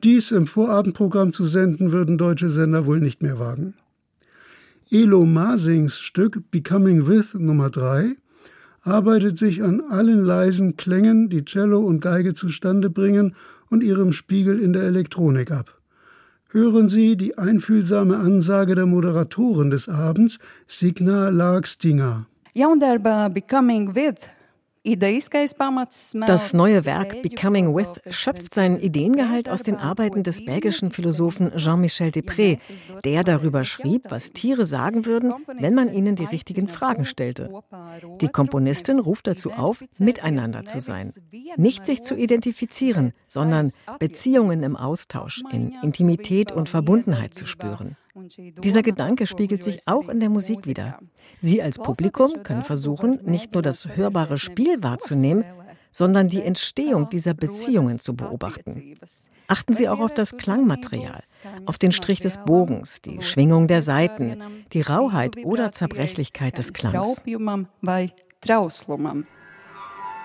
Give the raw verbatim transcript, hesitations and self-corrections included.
Dies im Vorabendprogramm zu senden, würden deutsche Sender wohl nicht mehr wagen. Elo Masings Stück Becoming With Nummer drei arbeitet sich an allen leisen Klängen, die Cello und Geige zustande bringen, und ihrem Spiegel in der Elektronik ab. Hören Sie die einfühlsame Ansage der Moderatorin des Abends, Signa Larkstinger. Jaundarba Becoming With. Das neue Werk Becoming With schöpft seinen Ideengehalt aus den Arbeiten des belgischen Philosophen Jean-Michel Desprez, der darüber schrieb, was Tiere sagen würden, wenn man ihnen die richtigen Fragen stellte. Die Komponistin ruft dazu auf, miteinander zu sein. Nicht sich zu identifizieren, sondern Beziehungen im Austausch, in Intimität und Verbundenheit zu spüren. Dieser Gedanke spiegelt sich auch in der Musik wider. Sie als Publikum können versuchen, nicht nur das hörbare Spiel wahrzunehmen, sondern die Entstehung dieser Beziehungen zu beobachten. Achten Sie auch auf das Klangmaterial, auf den Strich des Bogens, die Schwingung der Saiten, die Rauheit oder Zerbrechlichkeit des Klangs.